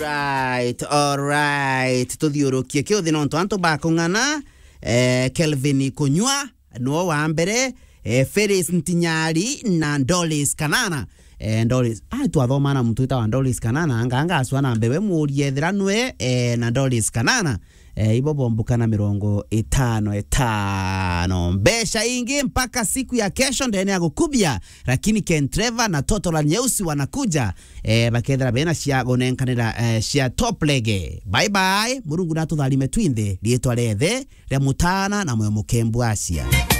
Alright. Tuthiurukie kiuthi no ntu bakung'ana Kelvin Kunywa no wa mbere Felix Ntinyari na Doris Kanana. Doris twathomana mtu ita wa Doris Kanana anga aswana mbewe murie thiranwe na Doris Kanana ibo bombukana 55 besha ingi mpaka siku ya kesho ndene ya gukubia, lakini Ken Trevor na Toto la Nyeusi wanakuja bakethera bena cia gonenkanira cia top lege. Bye bye, Murungu natuthalime twinde rietwa rethe rya mutana na mwe mukembu Asia.